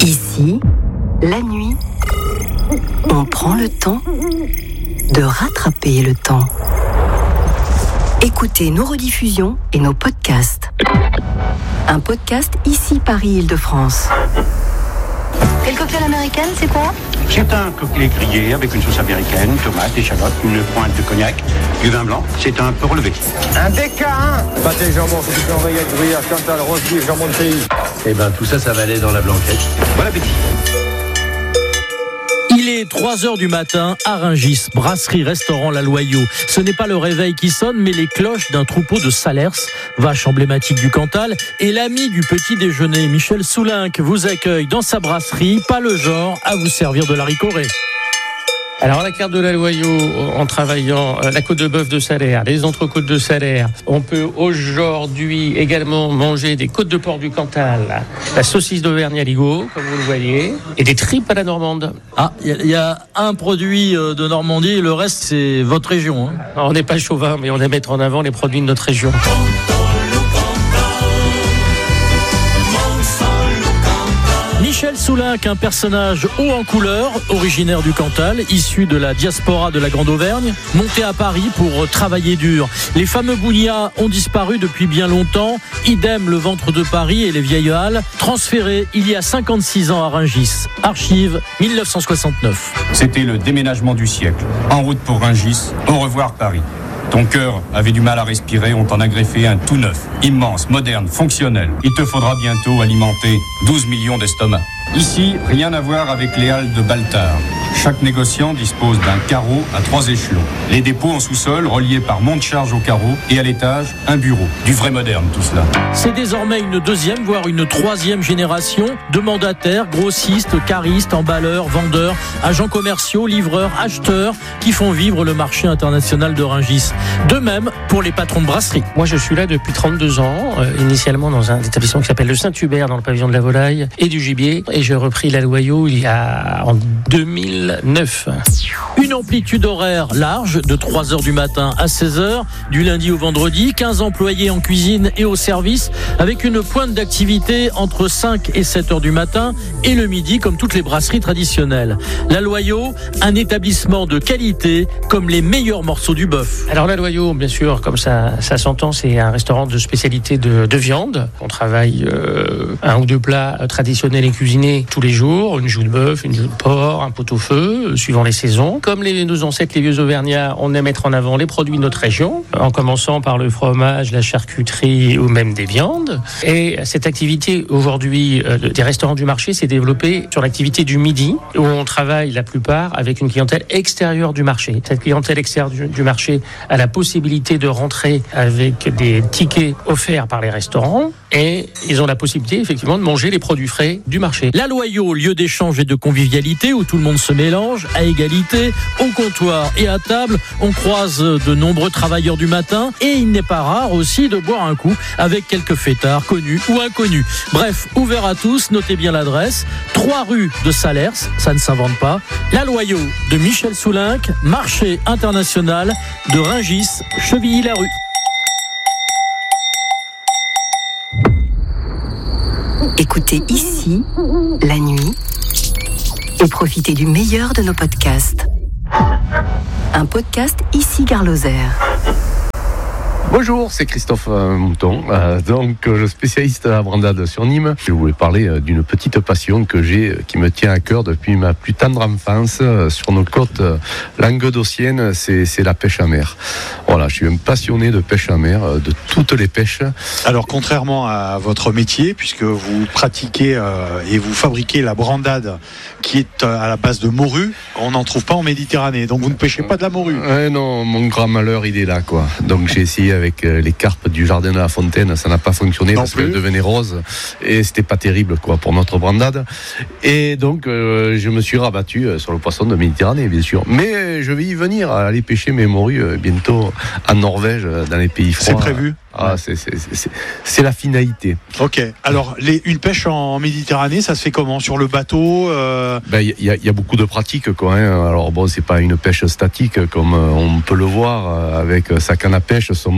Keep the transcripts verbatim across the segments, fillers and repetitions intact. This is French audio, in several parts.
Ici, la nuit, on prend le temps de rattraper le temps. Écoutez nos rediffusions et nos podcasts. Un podcast Ici Paris-Île-de-France. Et le cocktail américain, c'est quoi? C'est un cocktail grillé avec une sauce américaine, tomates, échalotes, une pointe de cognac, du vin blanc. C'est un peu relevé. Un D K un pâté, jambon, c'est du oreillette, gruyère, cantal, rose beef, jambon de pays. Eh ben tout ça, ça va aller dans la blanquette. Bon appétit. Il est trois heures du matin à Rungis, brasserie, restaurant La Loyau. Ce n'est pas le réveil qui sonne, mais les cloches d'un troupeau de Salers, vache emblématique du Cantal. Et l'ami du petit déjeuner, Michel Soulinck, vous accueille dans sa brasserie, pas le genre à vous servir de l'haricoré. Alors, à la carte de La Loyau, en travaillant la côte de bœuf de Salers, les entrecôtes de Salers, on peut aujourd'hui également manger des côtes de porc du Cantal, la saucisse d'Auvergne à Ligo, comme vous le voyez, et des tripes à la normande. Ah, il y, y a un produit de Normandie, et le reste, c'est votre région. Hein. On n'est pas chauvin, mais on aime mettre en avant les produits de notre région. Michel Soulinck, un personnage haut en couleur, originaire du Cantal, issu de la diaspora de la Grande Auvergne, monté à Paris pour travailler dur. Les fameux bougnats ont disparu depuis bien longtemps, idem le ventre de Paris et les vieilles halles, transférés il y a cinquante-six ans à Rungis. Archives dix-neuf cent soixante-neuf. C'était le déménagement du siècle. En route pour Rungis, au revoir Paris. Ton cœur avait du mal à respirer, on t'en a greffé un tout neuf, immense, moderne, fonctionnel. Il te faudra bientôt alimenter douze millions d'estomacs. Ici, rien à voir avec les halles de Baltard. Chaque négociant dispose d'un carreau à trois échelons. Les dépôts en sous-sol, reliés par monte charge au carreau, et à l'étage, un bureau. Du vrai moderne, tout cela. C'est désormais une deuxième, voire une troisième génération de mandataires, grossistes, caristes, emballeurs, vendeurs, agents commerciaux, livreurs, acheteurs, qui font vivre le marché international de Rungis. De même pour les patrons de brasserie. Moi, je suis là depuis trente-deux ans, euh, initialement dans un établissement qui s'appelle le Saint-Hubert, dans le pavillon de la volaille et du gibier. Et j'ai repris La Loyau il y a en deux mille neuf. Une amplitude horaire large de trois heures du matin à seize heures, du lundi au vendredi, quinze employés en cuisine et au service, avec une pointe d'activité entre cinq et sept heures du matin et le midi comme toutes les brasseries traditionnelles. La Loyau, un établissement de qualité comme les meilleurs morceaux du bœuf. Alors La Loyau, bien sûr, comme ça, ça s'entend, c'est un restaurant de spécialité de, de viande. On travaille euh, un ou deux plats traditionnels et cuisinés tous les jours, une joue de bœuf, une joue de porc, un pot-au-feu, suivant les saisons. Comme les, nos ancêtres, les vieux Auvergnats, on aime mettre en avant les produits de notre région, en commençant par le fromage, la charcuterie ou même des viandes. Et cette activité, aujourd'hui, euh, des restaurants du marché s'est développée sur l'activité du midi, où on travaille la plupart avec une clientèle extérieure du marché. Cette clientèle extérieure du, du marché a la possibilité de rentrer avec des tickets offerts par les restaurants et ils ont la possibilité effectivement de manger les produits frais du marché. La Loyau, lieu d'échange et de convivialité où tout le monde se mélange à égalité, au comptoir et à table. On croise de nombreux travailleurs du matin et il n'est pas rare aussi de boire un coup avec quelques fêtards connus ou inconnus. Bref, ouvert à tous, notez bien l'adresse, trois rue de Salers, ça ne s'invente pas. La Loyau de Michel Soulinck, marché international de Rungis, Chevilly-la-Rue. Écoutez Ici, la nuit, et profitez du meilleur de nos podcasts. Un podcast Ici Gare Lozère. Bonjour, c'est Christophe Mouton, euh, donc euh, spécialiste à la brandade sur Nîmes. Je voulais parler euh, d'une petite passion que j'ai, euh, qui me tient à cœur depuis ma plus tendre enfance euh, sur nos côtes euh, languedociennes, c'est, c'est la pêche à mer. Voilà, je suis un passionné de pêche à mer, euh, de toutes les pêches. Alors contrairement à votre métier, puisque vous pratiquez euh, et vous fabriquez la brandade qui est euh, à la base de morue, on n'en trouve pas en Méditerranée, donc vous ne pêchez pas de la morue. Euh, non, mon grand malheur il est là quoi. Donc j'ai essayé avec les carpes du jardin de la Fontaine, ça n'a pas fonctionné non parce qu'elles devenaient roses et c'était pas terrible quoi pour notre brandade. Et donc euh, je me suis rabattu sur le poisson de Méditerranée bien sûr. Mais je vais y venir, aller pêcher mes morues bientôt en Norvège, dans les pays froids. C'est prévu. Ah, c'est, c'est, c'est, c'est la finalité. Ok. Alors, les, une pêche en Méditerranée, ça se fait comment? Sur le bateau euh... Ben, y, y, y a beaucoup de pratiques, quoi. Hein. Alors, bon, c'est pas une pêche statique comme on peut le voir avec sa canne à pêche, son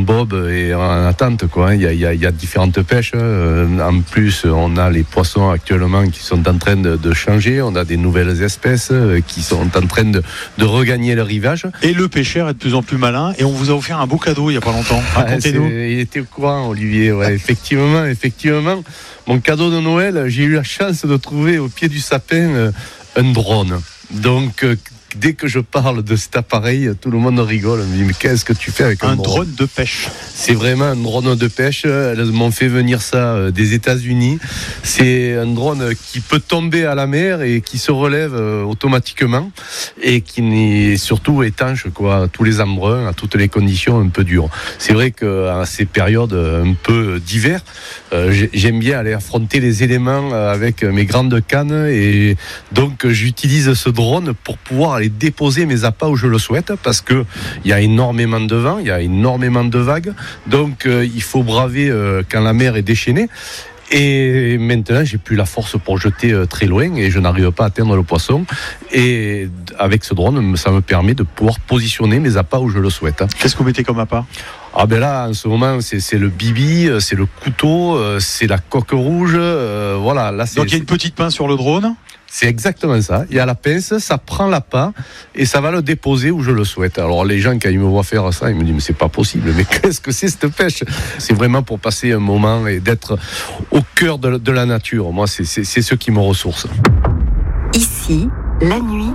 bob est en attente, quoi. Il y a, il y a, il y a différentes pêches. En plus, on a les poissons actuellement qui sont en train de, de changer. On a des nouvelles espèces qui sont en train de, de regagner le rivage. Et le pêcheur est de plus en plus malin. Et on vous a offert un beau cadeau il n'y a pas longtemps. Racontez-nous. Ouais, il était au courant, Olivier. Ouais, effectivement, effectivement. Mon cadeau de Noël, j'ai eu la chance de trouver au pied du sapin un drone. Donc, dès que je parle de cet appareil, tout le monde rigole. On me dit, mais qu'est-ce que tu fais avec un, un drone drone de pêche? C'est vraiment un drone de pêche. Elles m'ont fait venir ça des États-Unis. C'est un drone qui peut tomber à la mer et qui se relève automatiquement et qui est surtout étanche, quoi, à tous les embruns, à toutes les conditions un peu dures. C'est vrai qu'à ces périodes un peu d'hiver, j'aime bien aller affronter les éléments avec mes grandes cannes et donc j'utilise ce drone pour pouvoir aller déposer mes appâts où je le souhaite, parce que il y a énormément de vent, il y a énormément de vagues, donc euh, il faut braver euh, quand la mer est déchaînée. Et maintenant, j'ai plus la force pour jeter euh, très loin et je n'arrive pas à atteindre le poisson. Et avec ce drone, ça me permet de pouvoir positionner mes appâts où je le souhaite. Qu'est-ce que vous mettez comme appât? Ah ben là, en ce moment, c'est, c'est le bibi, c'est le couteau, c'est la coque rouge. Euh, voilà. Là, c'est, donc il y a une petite pince sur le drone? C'est exactement ça. Il y a la pince, ça prend l'appât et ça va le déposer où je le souhaite. Alors les gens, quand ils me voient faire ça, ils me disent mais c'est pas possible. Mais qu'est-ce que c'est cette pêche? C'est vraiment pour passer un moment et d'être au cœur de, de la nature. Moi, c'est, c'est, c'est ce qui me ressource. Ici, la nuit,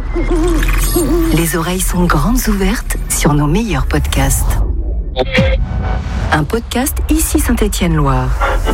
les oreilles sont grandes ouvertes sur nos meilleurs podcasts. Un podcast Ici Saint-Étienne-Loire.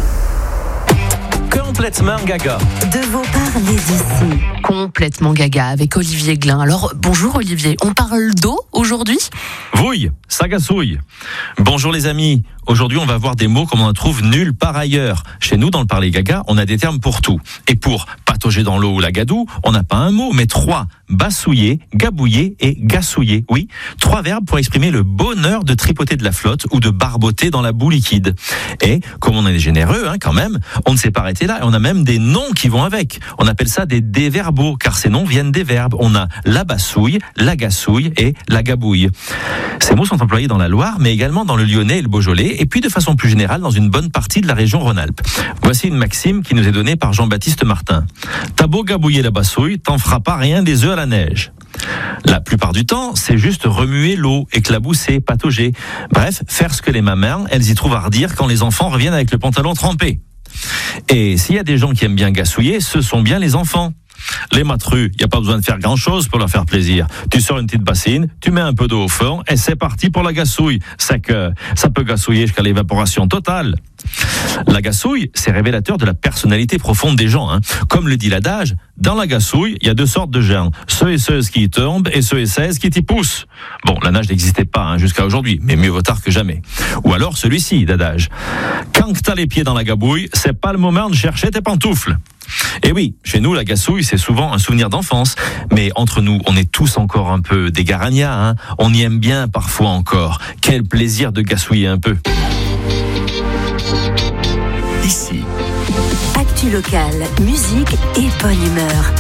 Complètement gaga. De vos parler d'ici. Complètement gaga avec Olivier Glin. Alors, bonjour Olivier, on parle d'eau aujourd'hui ? Vouille, ça gassouille. Bonjour les amis. Aujourd'hui, on va voir des mots comme on en trouve nulle part ailleurs. Chez nous, dans le parler gaga, on a des termes pour tout. Et pour patauger dans l'eau ou la gadoue, on n'a pas un mot, mais trois. Bassouiller, gabouiller et gassouiller. Oui, trois verbes pour exprimer le bonheur de tripoter de la flotte ou de barboter dans la boue liquide. Et, comme on est généreux, hein, quand même, on ne s'est pas arrêté là. Et on a même des noms qui vont avec. On appelle ça des déverbaux, car ces noms viennent des verbes. On a la bassouille, la gassouille et la gabouille. Ces mots sont employés dans la Loire, mais également dans le Lyonnais et le Beaujolais, et puis de façon plus générale dans une bonne partie de la région Rhône-Alpes. Voici une maxime qui nous est donnée par Jean-Baptiste Martin. T'as beau gabouiller la bassouille, t'en feras pas rien des œufs à la neige. La plupart du temps, c'est juste remuer l'eau, éclabousser, patauger. Bref, faire ce que les mamans, elles y trouvent à redire quand les enfants reviennent avec le pantalon trempé. Et s'il y a des gens qui aiment bien gassouiller, ce sont bien les enfants. Les matrus, il n'y a pas besoin de faire grand-chose pour leur faire plaisir. Tu sors une petite bassine, tu mets un peu d'eau au fond et c'est parti pour la gassouille. C'est que ça peut gassouiller jusqu'à l'évaporation totale. La gassouille, c'est révélateur de la personnalité profonde des gens. Hein. Comme le dit l'adage, dans la gassouille, il y a deux sortes de gens. Ceux et ceuses qui y tombent et ceux et ceuses qui t'y poussent. Bon, la nage n'existait pas hein, jusqu'à aujourd'hui, mais mieux vaut tard que jamais. Ou alors celui-ci d'adage. Quand t'as les pieds dans la gabouille, c'est pas le moment de chercher tes pantoufles. Et oui, chez nous, la gassouille, c'est souvent un souvenir d'enfance. Mais entre nous, on est tous encore un peu des garagnas. Hein. On y aime bien parfois encore. Quel plaisir de gassouiller un peu. Ici. Actu locale, musique et bonne humeur.